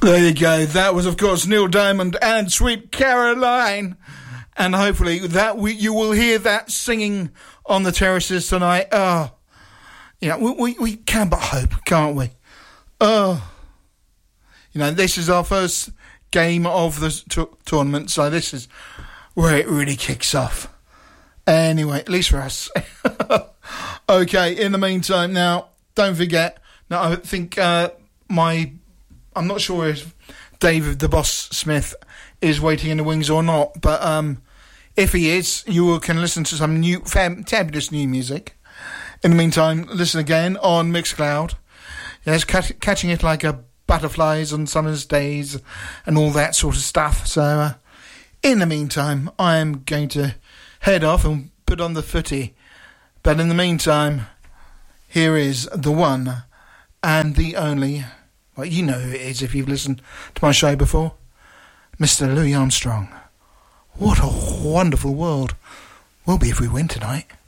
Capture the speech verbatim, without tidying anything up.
There you go. That was, of course, Neil Diamond and Sweet Caroline. And hopefully that we, you will hear that singing on the terraces tonight. Oh, you know, we, we, we can but hope, can't we? Oh, you know, this is our first game of the t- tournament, so this is where it really kicks off. Anyway, at least for us. Okay, in the meantime, now, don't forget, now I think uh, my, I'm not sure if David the Boss Smith is waiting in the wings or not, but um, if he is, you can listen to some new, fab, fabulous new music. In the meantime, listen again on Mixcloud. Yes, catch, catching it like a butterflies on summer's days and all that sort of stuff. So, uh, in the meantime, I am going to head off and put on the footy. But in the meantime, here is the one and the only, well, you know who it is if you've listened to my show before, Mister Louis Armstrong. What a wonderful world will be if we win tonight.